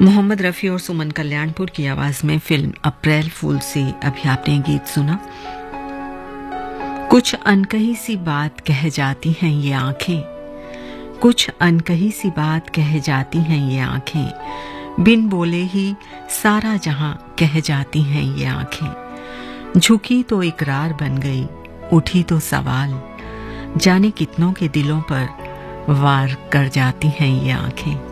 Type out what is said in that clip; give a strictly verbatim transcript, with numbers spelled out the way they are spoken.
मोहम्मद रफ़ी और सुमन कल्याणपुर की आवाज में फिल्म अप्रैल फूल से अभी आपने गीत सुना। कुछ अनकही सी बात कह जाती हैं ये आंखें, कुछ अनकही सी बात कह जाती हैं ये आंखें, बिन बोले ही सारा जहां कह जाती हैं ये आंखें। झुकी तो इकरार बन गई, उठी तो सवाल, जाने कितनों के दिलों पर वार कर जाती हैं ये आंखें।